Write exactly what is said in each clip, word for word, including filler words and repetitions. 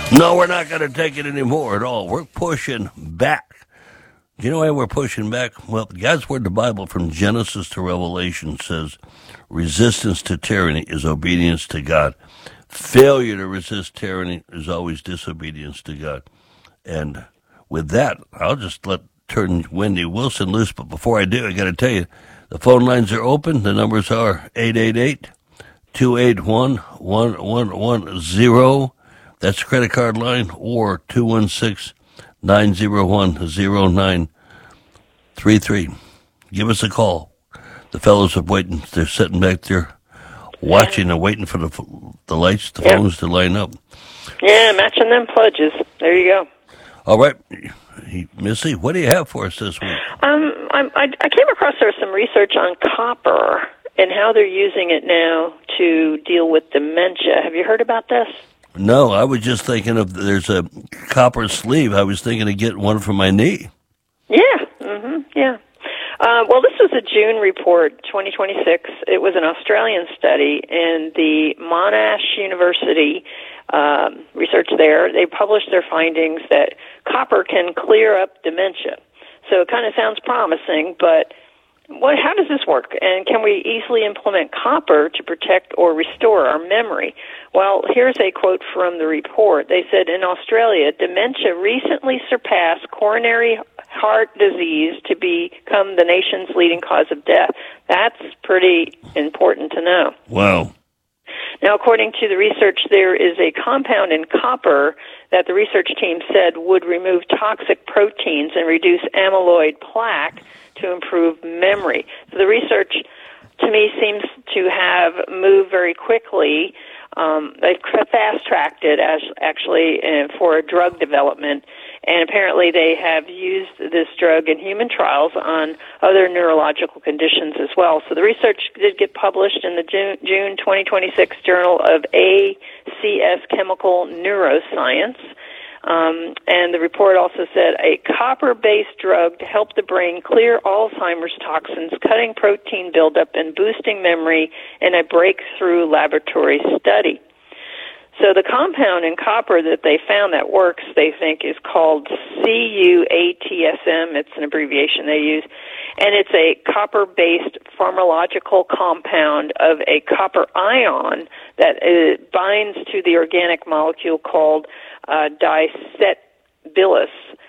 No, we're not going to take it anymore at all. We're pushing back. Do you know why we're pushing back? Well, God's Word, the Bible, from Genesis to Revelation, says resistance to tyranny is obedience to God. Failure to resist tyranny is always disobedience to God. And with that, I'll just let turn Wendy Wilson loose. But before I do, I got to tell you, the phone lines are open. The numbers are eight eight eight, two eight one, one one one zero. That's a credit card line, or two one six, nine zero one, zero nine three three. Give us a call. The fellows are waiting. They're sitting back there watching and waiting for the the lights, the yep. phones to line up. Yeah, matching them pledges. There you go. All right. Missy, what do you have for us this week? Um, I, I came across there some research on copper and how they're using it now to deal with dementia. Have you heard about this? No, I was just thinking of there's a copper sleeve. I was thinking of getting one for my knee. Yeah, mm-hmm, yeah. Uh, well, this was a June report, twenty twenty-six. It was an Australian study, and the Monash University um, research there, they published their findings that copper can clear up dementia. So it kind of sounds promising, but what, how does this work? And can we easily implement copper to protect or restore our memory? Well, here's a quote from the report. They said, in Australia, dementia recently surpassed coronary heart disease to become the nation's leading cause of death. That's pretty important to know. Wow. Now, according to the research, there is a compound in copper that the research team said would remove toxic proteins and reduce amyloid plaque to improve memory. So the research, to me, seems to have moved very quickly. Um, they've fast-tracked it, as actually, uh, for a drug development, and apparently they have used this drug in human trials on other neurological conditions as well. So the research did get published in the June, June twenty twenty-six Journal of A C S Chemical Neuroscience. Um, and the report also said a copper-based drug to help the brain clear Alzheimer's toxins, cutting protein buildup and boosting memory in a breakthrough laboratory study. So the compound in copper that they found that works, they think, is called C U A T S M. It's an abbreviation they use. And it's a copper-based pharmacological compound of a copper ion that uh, binds to the organic molecule called uh, diacetylbillus.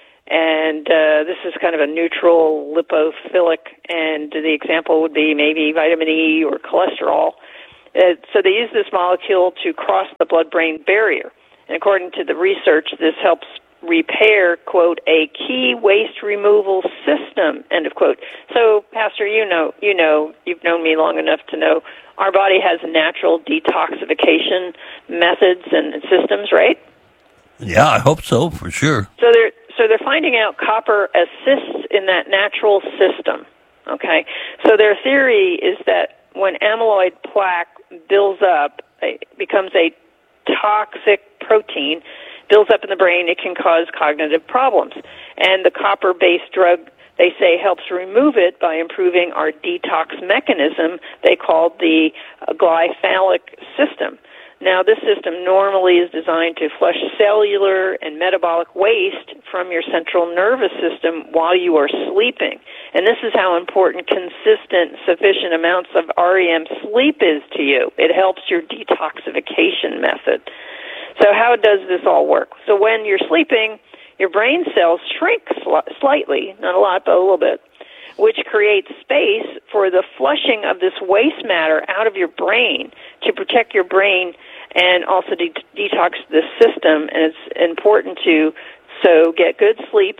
And uh, this is kind of a neutral lipophilic, and the example would be maybe vitamin E or cholesterol. Uh, so they use this molecule to cross the blood-brain barrier. And according to the research, this helps repair, quote, a key waste removal system, end of quote. So, Pastor, you know, you know, you've known me long enough to know our body has natural detoxification methods and systems, right? Yeah, I hope so, for sure. So they're, so they're finding out copper assists in that natural system, okay? So their theory is that when amyloid plaque builds up, it becomes a toxic protein, builds up in the brain, it can cause cognitive problems. And the copper-based drug, they say, helps remove it by improving our detox mechanism they call the glyphalic system. Now, this system normally is designed to flush cellular and metabolic waste from your central nervous system while you are sleeping. And this is how important consistent, sufficient amounts of R E M sleep is to you. It helps your detoxification method. So how does this all work? So when you're sleeping, your brain cells shrink sl- slightly, not a lot, but a little bit, which creates space for the flushing of this waste matter out of your brain to protect your brain and also de- detox the system. And it's important to so get good sleep,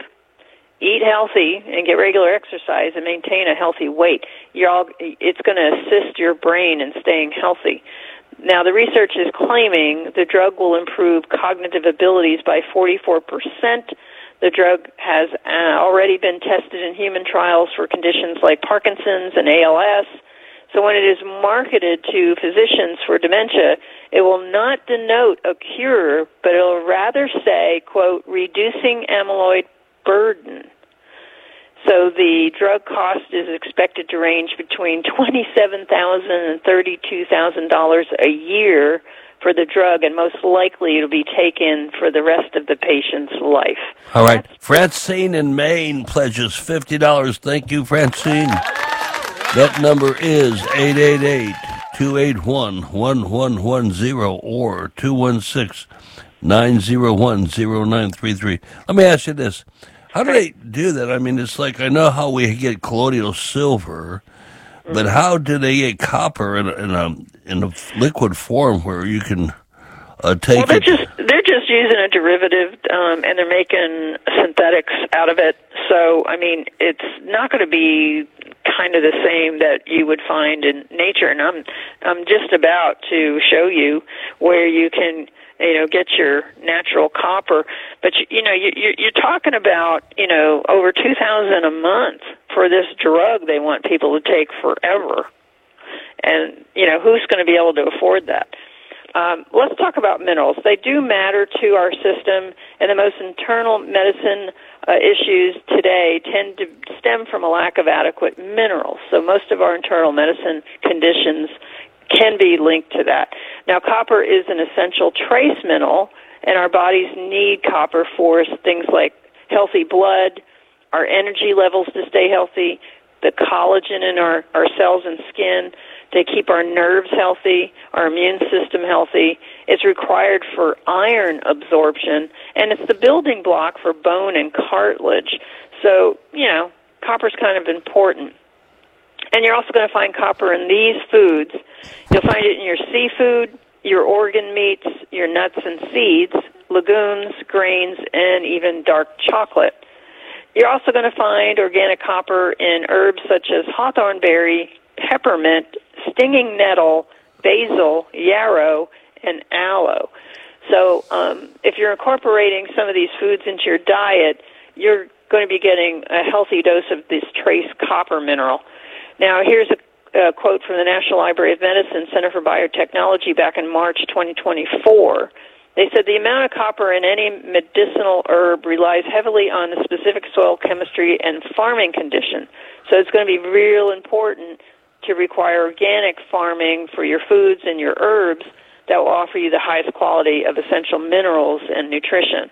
eat healthy, and get regular exercise and maintain a healthy weight. You're all, it's going to assist your brain in staying healthy. Now, the research is claiming the drug will improve cognitive abilities by forty-four percent. The drug has uh, already been tested in human trials for conditions like Parkinson's and A L S. So when it is marketed to physicians for dementia, it will not denote a cure, but it will rather say, quote, reducing amyloid burden. So the drug cost is expected to range between twenty-seven thousand dollars and thirty-two thousand dollars a year for the drug, and most likely it'll be taken for the rest of the patient's life. All right. Francine in Maine pledges fifty dollars. Thank you, Francine. That number is eight eight eight, two eight one, one one one zero or two one six, nine zero one, zero nine three three. Let me ask you this. How do they do that? I mean, it's like, I know how we get colloidal silver, but how do they get copper in a, in a, in a liquid form where you can uh, take well, they're it? Just, they're just using a derivative, um, and they're making synthetics out of it. So, I mean, it's not going to be kind of the same that you would find in nature. And I'm, I'm just about to show you where you can, you know, get your natural copper. But, you, you know, you, you're talking about, you know, over two thousand dollars a month for this drug they want people to take forever. And, you know, who's going to be able to afford that? Um, let's talk about minerals. They do matter to our system, and the most internal medicine uh, issues today tend to stem from a lack of adequate minerals. So most of our internal medicine conditions can be linked to that. Now, copper is an essential trace mineral, and our bodies need copper for things like healthy blood, our energy levels to stay healthy, the collagen in our, our cells and skin, to keep our nerves healthy, our immune system healthy. It's required for iron absorption, and it's the building block for bone and cartilage. So, you know, copper's kind of important. And you're also going to find copper in these foods. You'll find it in your seafood, your organ meats, your nuts and seeds, legumes, grains, and even dark chocolate. You're also going to find organic copper in herbs such as hawthorn berry, peppermint, stinging nettle, basil, yarrow, and aloe. So um, if you're incorporating some of these foods into your diet, you're going to be getting a healthy dose of this trace copper mineral. Now, here's a, a quote from the National Library of Medicine Center for Biotechnology back in March twenty twenty-four. They said the amount of copper in any medicinal herb relies heavily on the specific soil chemistry and farming condition. So it's going to be real important to require organic farming for your foods and your herbs that will offer you the highest quality of essential minerals and nutrition.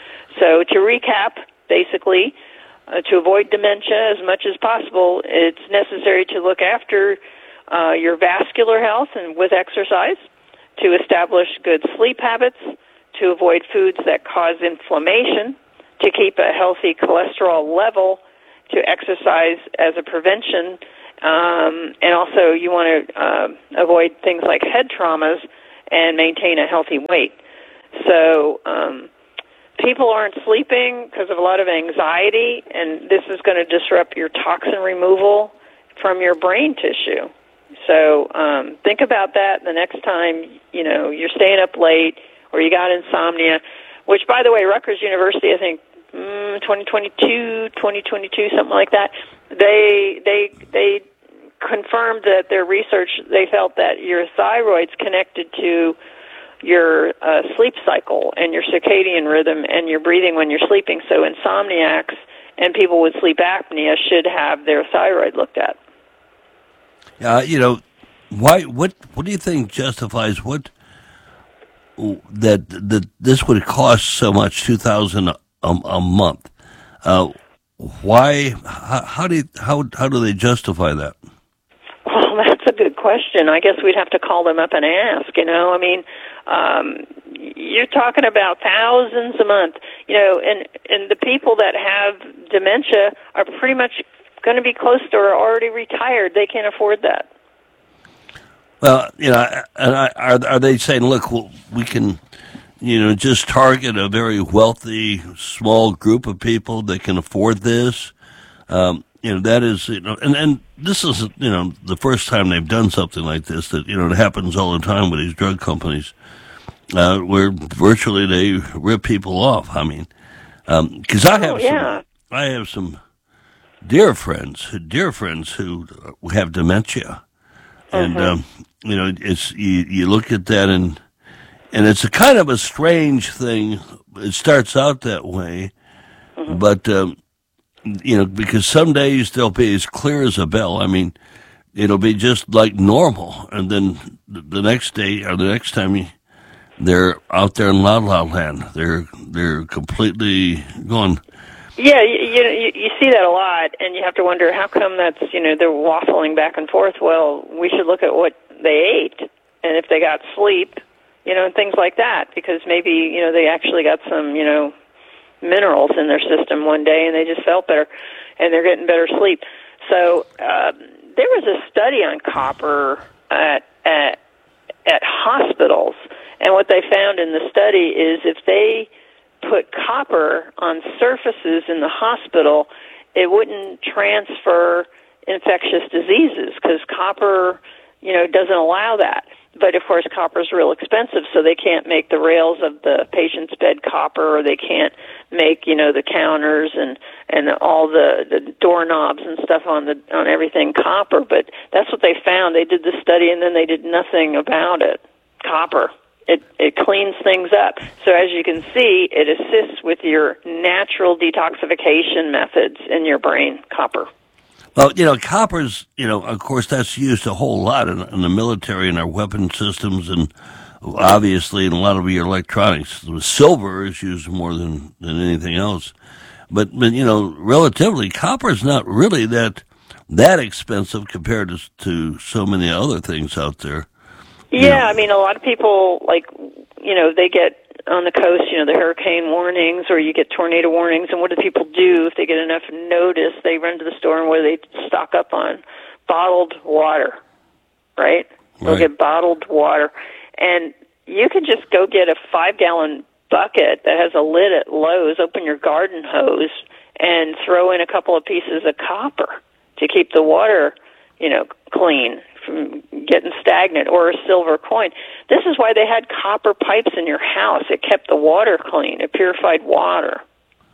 So to recap, basically, uh, to avoid dementia as much as possible, it's necessary to look after uh, your vascular health and with exercise, to establish good sleep habits, to avoid foods that cause inflammation, to keep a healthy cholesterol level, to exercise as a prevention, um, and also you want to uh, avoid things like head traumas and maintain a healthy weight. So um, people aren't sleeping because of a lot of anxiety, and this is going to disrupt your toxin removal from your brain tissue. So um, think about that the next time, you know, you're staying up late or you got insomnia, which, by the way, Rutgers University, I think, mm, twenty twenty-two, twenty twenty-two, something like that, they they they confirmed that their research, they felt that your thyroid's connected to your uh, sleep cycle and your circadian rhythm and your breathing when you're sleeping. So insomniacs and people with sleep apnea should have their thyroid looked at. Uh, you know, why? What? What do you think justifies what that that this would cost so much, two thousand a, a month? Uh, why? How, how do you, how how do they justify that? Well, that's a good question. I guess we'd have to call them up and ask. You know, I mean, um, you're talking about thousands a month. You know, and and the people that have dementia are pretty much going to be close to or already retired. They can't afford that. Well, you know, and I, are are they saying, look, well, we can, you know, just target a very wealthy small group of people that can afford this? Um, you know, that is, you know, and and this is, you know, the first time they've done something like this. That, you know, it happens all the time with these drug companies, uh, where virtually they rip people off. I mean, because um, I have oh, yeah. some, I have some. Dear friends, dear friends who have dementia, and mm-hmm. um, you know, it's you, you look at that and and it's a kind of a strange thing. It starts out that way, mm-hmm. but um, you know, because some days they'll be as clear as a bell. I mean, it'll be just like normal, and then the next day or the next time you they're out there in La La Land. They're they're completely gone. Yeah, you, you you see that a lot, and you have to wonder how come that's, you know, they're waffling back and forth. Well, we should look at what they ate and if they got sleep, you know, and things like that, because maybe, you know, they actually got some, you know, minerals in their system one day and they just felt better and they're getting better sleep. So um, there was a study on copper at, at at hospitals, and what they found in the study is if they put copper on surfaces in the hospital, it wouldn't transfer infectious diseases because copper, you know, doesn't allow that. But of course, copper is real expensive, so they can't make the rails of the patient's bed copper, or they can't make, you know, the counters and and all the, the doorknobs and stuff on the on everything copper. But that's what they found. They did the study, and then they did nothing about it. Copper. It it cleans things up. So as you can see, it assists with your natural detoxification methods in your brain, copper. Well, you know, copper's, you know, of course, that's used a whole lot in, in the military and our weapon systems and obviously in a lot of your electronics. Silver is used more than, than anything else. But, but, you know, relatively, copper is not really that that expensive compared to, to so many other things out there. Yeah, yeah, I mean, a lot of people, like, you know, they get on the coast, you know, the hurricane warnings, or you get tornado warnings, and what do people do if they get enough notice? They run to the store and where they stock up on bottled water, right? They'll Right. get bottled water. And you can just go get a five-gallon bucket that has a lid at Lowe's, open your garden hose, and throw in a couple of pieces of copper to keep the water, you know, clean from getting stagnant, or a silver coin. This is why they had copper pipes in your house. It kept the water clean. It purified water.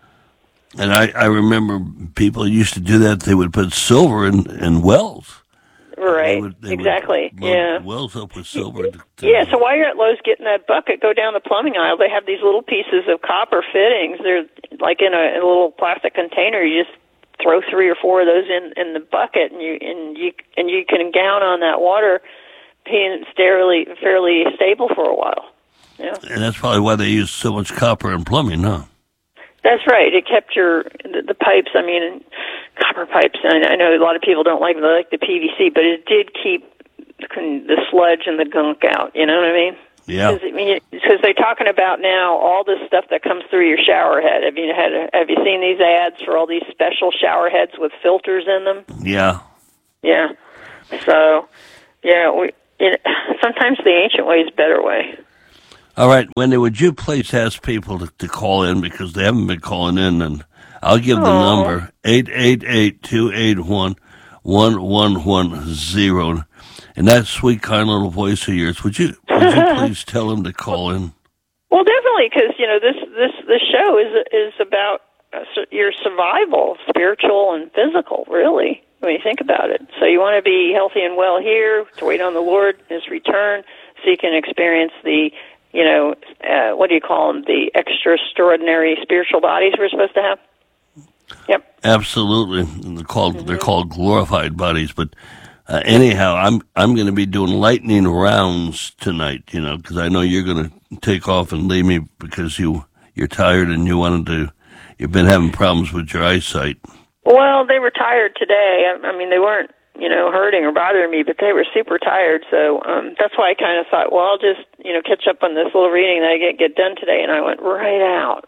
And I, I remember people used to do that. They would put silver in, in wells. Right, They would, they exactly, would load yeah. wells up with silver. To, to, Yeah, so while you're at Lowe's getting that bucket, go down the plumbing aisle. They have these little pieces of copper fittings. They're like in a, in a little plastic container. You just throw three or four of those in, in the bucket, and you and you and you can gown on that water, being fairly fairly stable for a while. Yeah, And that's probably why they use so much copper in plumbing, huh? that's right. It kept your the, the pipes. I mean, copper pipes. I, I know a lot of people don't like them. They like the P V C, but it did keep the sludge and the gunk out. You know what I mean? Yeah. Because I mean, because they're talking about now all this stuff that comes through your shower head. Have you had? Have you seen these ads for all these special shower heads with filters in them? Yeah. Yeah. So, yeah, we. It, sometimes the ancient way is a better way. All right, Wendy, would you please ask people to, to call in because they haven't been calling in, and I'll give the Aww. number, eight eight eight, two eight one, one one one zero. And that sweet, kind little voice of yours, would you would you please tell them to call in? Well, definitely, because you know this this this show is is about uh, your survival, spiritual and physical. Really, when you think about it. So you want to be healthy and well here. To wait on the Lord, His return, so you can experience the, you know, uh, what do you call them? The extraordinary spiritual bodies we're supposed to have. Yep. Absolutely. And they're called Mm-hmm. they're called glorified bodies, but. Uh, anyhow, I'm I'm going to be doing lightning rounds tonight, you know, because I know you're going to take off and leave me because you you're tired and you wanted to. You've been having problems with your eyesight. Well, they were tired today. I, I mean, they weren't, you know, hurting or bothering me, but they were super tired. So um, that's why I kind of thought, well, I'll just, you know, catch up on this little reading that I get get done today, and I went right out.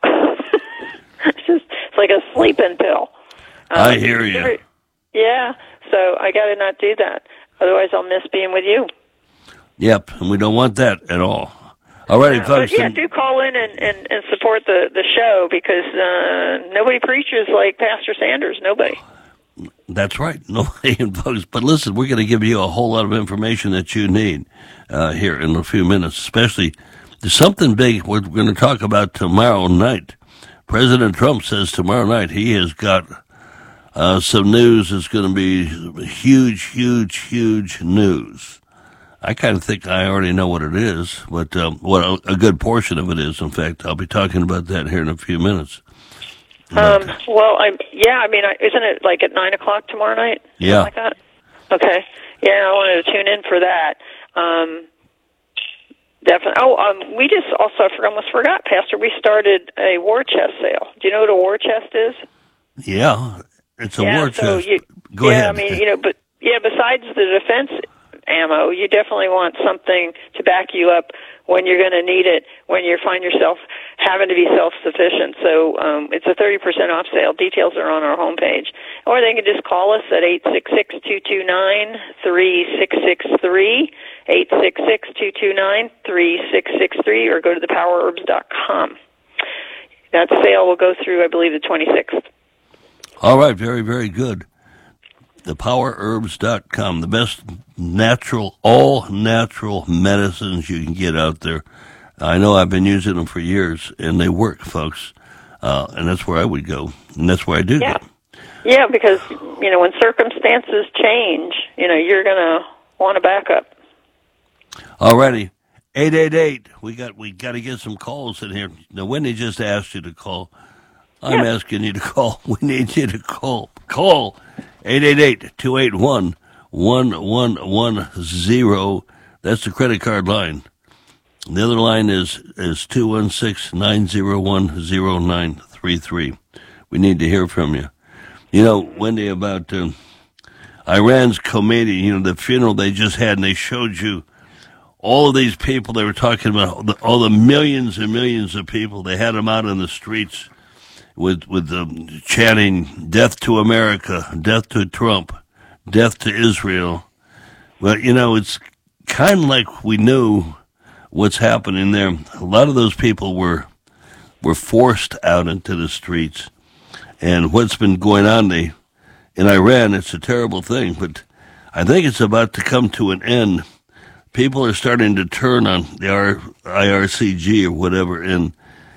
It's just it's like a sleeping pill. Um, I hear you. Yeah. So I got to not do that. Otherwise, I'll miss being with you. Yep, and we don't want that at all. All righty, Yeah, folks. but yeah, do call in and, and, and support the, the show because uh, nobody preaches like Pastor Sanders. Nobody. That's right. Nobody, folks. But listen, we're going to give you a whole lot of information that you need uh, here in a few minutes, especially there's something big we're going to talk about tomorrow night. President Trump says tomorrow night he has got Uh, some news is going to be huge, huge, huge news. I kind of think I already know what it is, but um, what a, a good portion of it is. In fact, I'll be talking about that here in a few minutes. Um, well, I'm, yeah, I mean, isn't it like at nine o'clock tomorrow night? Something Yeah. like that? Okay. Yeah, I wanted to tune in for that. Um, Definitely. Oh, um, we just also I almost forgot, Pastor. We started a war chest sale. Do you know what a war chest is? Yeah, it's a yeah, war so chest. You, Go yeah, ahead. I mean, you know, but yeah, besides the defense ammo, you definitely want something to back you up when you're going to need it, when you find yourself having to be self-sufficient. So um, it's a thirty percent off sale. Details are on our homepage. Or they can just call us at eight six six, two two nine, three six six three, eight six six, two two nine, three six six three, or go to the power herbs dot com. That sale will go through, I believe, the twenty-sixth. All right, very, very good. the power herbs dot com, the best natural, all natural medicines you can get out there. I know I've been using them for years, and they work, folks. Uh, and that's where I would go, and that's where I do yeah. go. Yeah, because, you know, when circumstances change, you know, you're going to want a backup. All righty. eight eight eight. We got we got to get some calls in here. Now, Wendy just asked you to call. I'm yeah. asking you to call. We need you to call. Call eight eight eight, two eight one, one one one zero. That's the credit card line. The other line is, is two one six, nine zero one, zero nine three three. We need to hear from you. You know, Wendy, about uh, Iran's Khomeini, you know, the funeral they just had, and they showed you all of these people. They were talking about all the, all the millions and millions of people. They had them out in the streets with with um, chanting, "Death to America, death to Trump, death to Israel." Well, you know, it's kind of like we knew what's happening there. A lot of those people were were forced out into the streets. And what's been going on they, in Iran, it's a terrible thing, but I think it's about to come to an end. People are starting to turn on the I R C G or whatever, and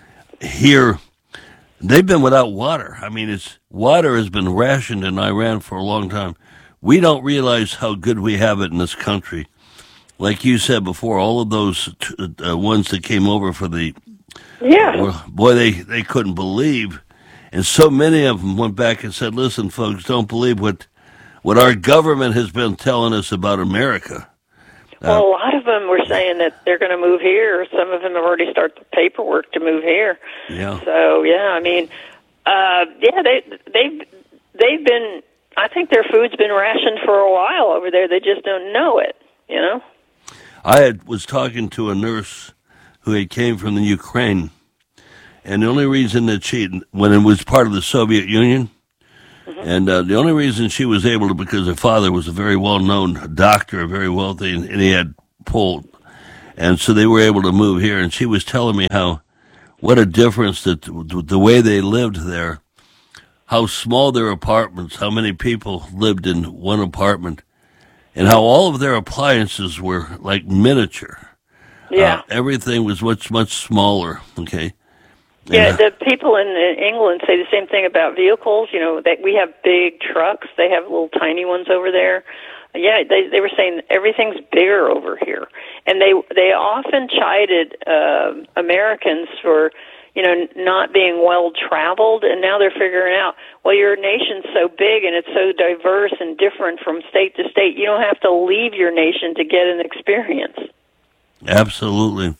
here they've been without water. I mean, it's water has been rationed in Iran for a long time. We don't realize how good we have it in this country. Like you said before, all of those uh, ones that came over for the yeah, well, boy, they, they couldn't believe. And so many of them went back and said, listen, folks, don't believe what what our government has been telling us about America. Well, uh, a lot of them were saying that they're going to move here. Some of them have already started the paperwork to move here. Yeah. So, yeah, I mean, uh, yeah, they, they've, they've been, I think their food's been rationed for a while over there. They just don't know it, you know? I had, was talking to a nurse who had came from the Ukraine. And the only reason that she, when it was part of the Soviet Union, mm-hmm. and uh, the only reason she was able to, because her father was a very well-known doctor, very wealthy, and, and he had pulled. And so they were able to move here. And she was telling me how, what a difference that the way they lived there, how small their apartments, how many people lived in one apartment, and how all of their appliances were like miniature. Yeah. Uh, everything was much, much smaller, okay? Yeah, the people in England say the same thing about vehicles. You know, that we have big trucks. They have little tiny ones over there. Yeah, they they were saying everything's bigger over here, and they they often chided uh, Americans for, you know, not being well traveled, and now they're figuring out, well, your nation's so big and it's so diverse and different from state to state. You don't have to leave your nation to get an experience. Absolutely.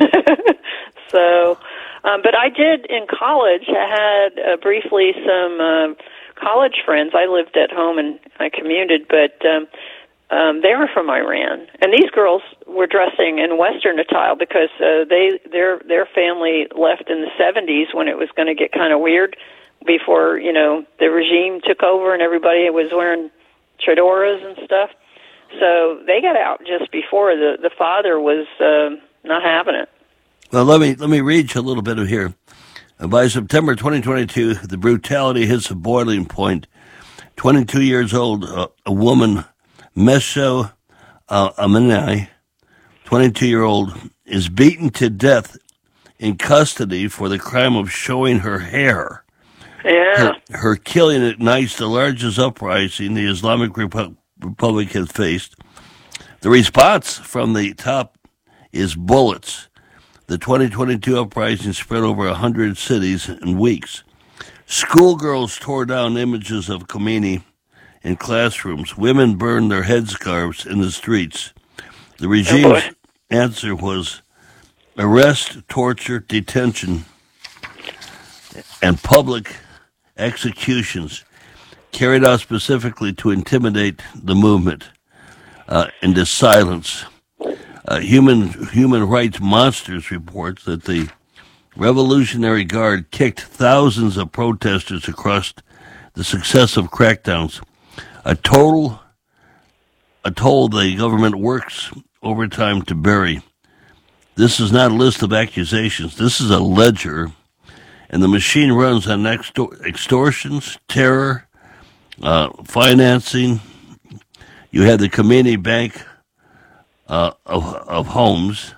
So. Um, but I did in college. I had uh, briefly some uh, college friends. I lived at home and I commuted, but um, um, they were from Iran, and these girls were dressing in Western attire because uh, they their their family left in the seventies when it was going to get kind of weird before, you know, the regime took over and everybody was wearing fedoras and stuff. So they got out just before the the father was uh, not having it. Well, let me let me read you a little bit of here. Uh, by September twenty twenty-two, the brutality hits a boiling point. twenty-two years old, uh, a woman, Mesho uh, Aminai, twenty-two-year-old, is beaten to death in custody for the crime of showing her hair. Yeah. Her, her killing ignites the largest uprising the Islamic Repu- Republic has faced. The response from the top is bullets. The twenty twenty-two uprising spread over one hundred cities in weeks. Schoolgirls tore down images of Khomeini in classrooms. Women burned their headscarves in the streets. The regime's oh answer was arrest, torture, detention, and public executions carried out specifically to intimidate the movement uh, into silence. Uh, human human rights monsters reports that the Revolutionary Guard kicked thousands of protesters across the successive crackdowns, a total a toll the government works overtime to bury. This is not a list of accusations. This is a ledger, and the machine runs on extor- extortions, terror, uh, financing. You have the Khomeini Bank uh, of, of Homes.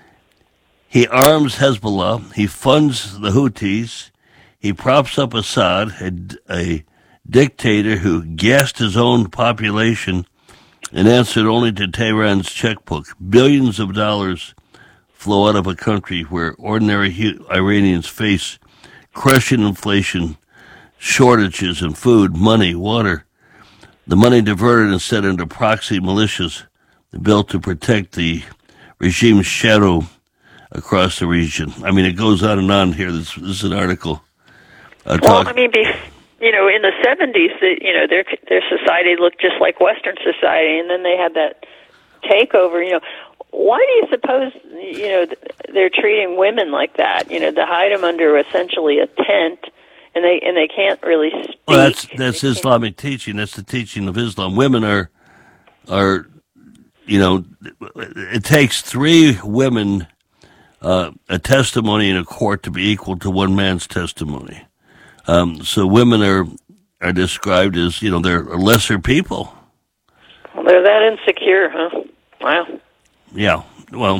He arms Hezbollah. He funds the Houthis. He props up Assad, a, a dictator who gassed his own population and answered only to Tehran's checkbook. Billions of dollars flow out of a country where ordinary Iranians face crushing inflation, shortages in food, money, water. The money diverted instead into proxy militias built to protect the regime's shadow across the region. I mean, it goes on and on here. This, this is an article. Uh, well, talk- I mean, be, you know, in the seventies, the, you know, their their society looked just like Western society, and then they had that takeover. You know, why do you suppose, you know, they're treating women like that? You know, to hide them under essentially a tent, and they and they can't really speak. Well, that's that's Islamic teaching. That's the teaching of Islam. Women are are, you know, it takes three women. Uh, a testimony in a court to be equal to one man's testimony. Um, so women are are described as, you know, they're lesser people. Well, they're that insecure, huh? Wow. Yeah. Well,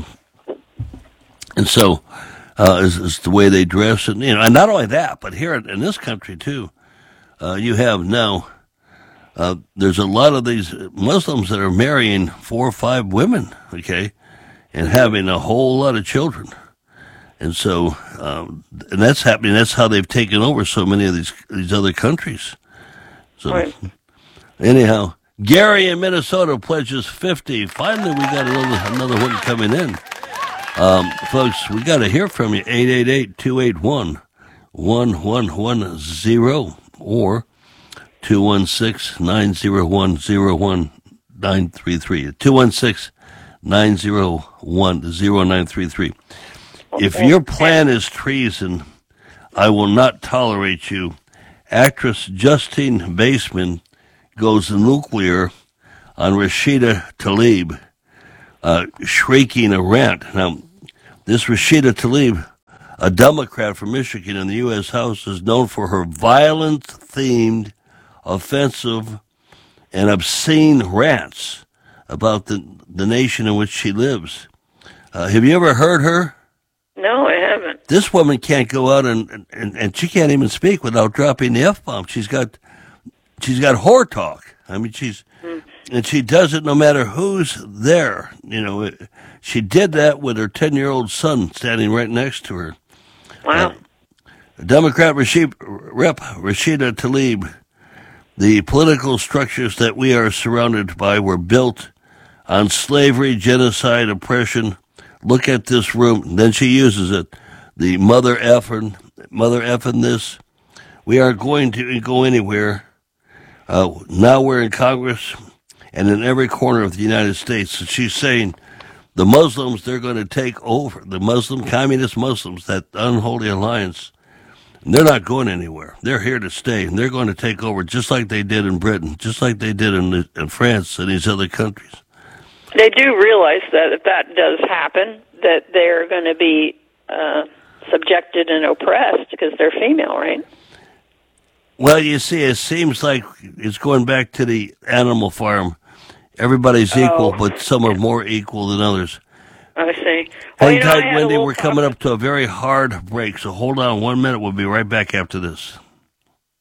and so uh, is, is the way they dress, and you know, and not only that, but here in this country too, uh, you have now. Uh, there's a lot of these Muslims that are marrying four or five women. Okay. And having a whole lot of children, and so um, and that's happening. That's how they've taken over so many of these these other countries. So, right. Anyhow, Gary in Minnesota pledges fifty. Finally, we got another another one coming in, um, folks. We got to hear from you. eight eight eight, two eight one, one one one zero or two one six, nine zero one, zero one nine three three. two one six nine zero one zero nine three three. If your plan is treason, I will not tolerate you. Actress Justine Baseman goes nuclear on Rashida Tlaib, uh, shrieking a rant. Now, this Rashida Tlaib, a Democrat from Michigan in the U S House, is known for her violence-themed, offensive, and obscene rants about the the nation in which she lives. Uh, have you ever heard her? No, I haven't. This woman can't go out and, and, and she can't even speak without dropping the F-bomb. She's got she's got whore talk. I mean, she's mm. and she does it no matter who's there. You know, she did that with her ten-year-old son standing right next to her. Wow. Uh, Democrat Rashid, Rep Rashida Tlaib, the political structures that we are surrounded by were built on slavery, genocide, oppression. Look at this room. Then she uses it. The mother effing, mother effing this. We aren't going to go anywhere. Uh, now we're in Congress and in every corner of the United States. And she's saying the Muslims, they're going to take over. The Muslim, communist Muslims, that unholy alliance, they're not going anywhere. They're here to stay. And they're going to take over just like they did in Britain, just like they did in, in France and these other countries. They do realize that if that does happen, that they're going to be uh, subjected and oppressed because they're female, right? Well, you see, it seems like it's going back to the Animal Farm. Everybody's oh. equal, but some are more equal than others. I see. Well, Hang you know, tight, Wendy. We're coming talk- up to a very hard break, so hold on one minute. We'll be right back after this.